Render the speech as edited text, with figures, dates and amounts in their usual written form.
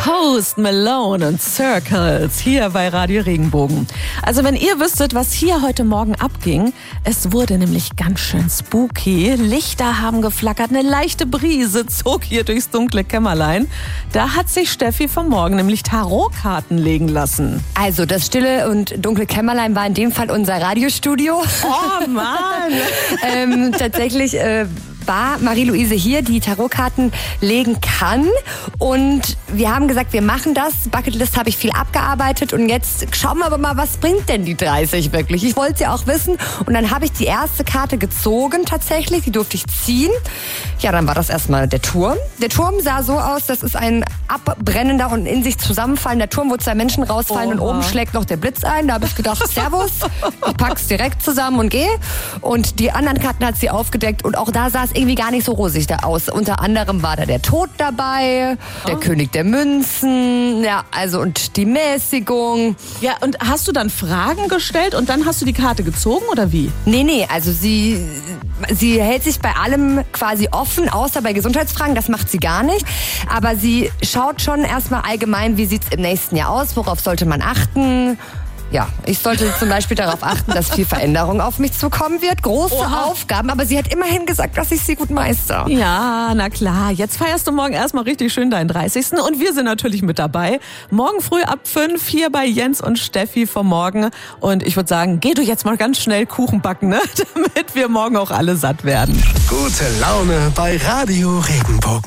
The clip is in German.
Post Malone und Circles hier bei Radio Regenbogen. Also wenn ihr wüsstet, was hier heute Morgen abging, es wurde nämlich ganz schön spooky. Lichter haben geflackert, eine leichte Brise zog hier durchs dunkle Kämmerlein. Da hat sich Steffi vom Morgen nämlich Tarotkarten legen lassen. Also das stille und dunkle Kämmerlein war in dem Fall unser Radiostudio. Oh Mann! Tatsächlich war Marie-Louise hier, die Tarotkarten legen kann. Und wir haben gesagt, wir machen das. Bucketlist habe ich viel abgearbeitet. Und jetzt schauen wir aber mal, was bringt denn die 30 wirklich? Ich wollte es ja auch wissen. Und dann habe ich die erste Karte gezogen tatsächlich. Die durfte ich ziehen. Ja, dann war das erstmal der Turm. Der Turm sah so aus, das ist ein abbrennender und in sich zusammenfallender Turm, wo 2 Menschen rausfallen und oben schlägt noch der Blitz ein. Da habe ich gedacht, Servus, ich pack's direkt zusammen und gehe. Und die anderen Karten hat sie aufgedeckt und auch da sah es irgendwie gar nicht so rosig da aus. Unter anderem war da der Tod dabei, der König der Münzen, ja, also und die Mäßigung. Ja, und hast du dann Fragen gestellt und dann hast du die Karte gezogen oder wie? Nee, also sie hält sich bei allem quasi offen, außer bei Gesundheitsfragen, das macht sie gar nicht. Aber sie schaut schon erstmal allgemein, wie sieht's im nächsten Jahr aus, worauf sollte man achten. Ja, ich sollte zum Beispiel darauf achten, dass viel Veränderung auf mich zukommen wird. Große Aufgaben, aber sie hat immerhin gesagt, dass ich sie gut meister. Ja, na klar. Jetzt feierst du morgen erstmal richtig schön deinen 30. Und wir sind natürlich mit dabei. Morgen früh ab 5 hier bei Jens und Steffi vom Morgen. Und ich würde sagen, geh du jetzt mal ganz schnell Kuchen backen, ne? Damit wir morgen auch alle satt werden. Gute Laune bei Radio Regenbogen.